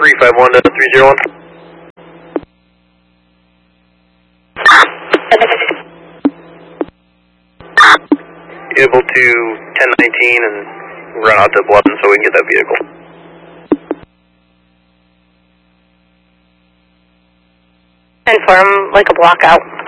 351 to 301. Able to 1019 and run out to 11 so we can get that vehicle. Inform like a block out.